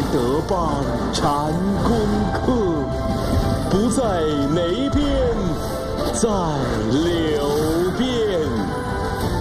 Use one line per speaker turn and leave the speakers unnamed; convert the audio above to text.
德邦禅功课，不在哪边，在柳